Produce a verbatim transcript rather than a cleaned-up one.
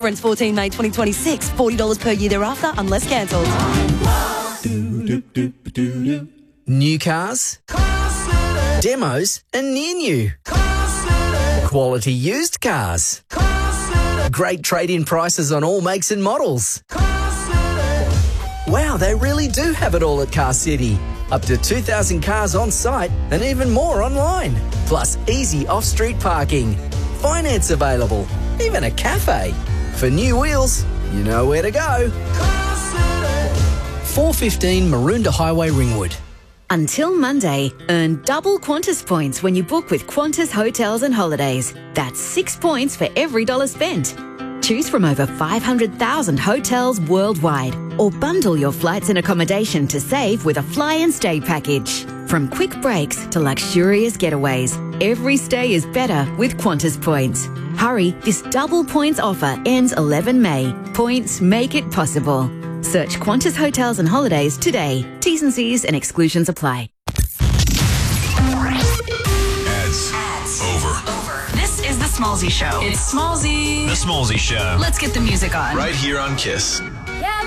ends fourteenth May twenty twenty-six. forty dollars per year thereafter unless cancelled. New cars, demos and near new. Quality used cars. Great trade-in prices on all makes and models. Wow, they really do have it all at Car City. Up to two thousand cars on site and even more online. Plus easy off-street parking. Finance available. Even a cafe. For new wheels, you know where to go. four fifteen Maroondah Highway, Ringwood. Until Monday, earn double Qantas points when you book with Qantas Hotels and Holidays. That's six points for every dollar spent. Choose from over five hundred thousand hotels worldwide or bundle your flights and accommodation to save with a fly and stay package. From quick breaks to luxurious getaways, every stay is better with Qantas points. Hurry, this double points offer ends eleven May. Points make it possible. Search Qantas Hotels and Holidays today. T's and C's and exclusions apply. Ads. Ads. Over. Over. This is the Smallzy Show. It's Smallzy. The Smallzy Show. Let's get the music on. Right here on Kiss.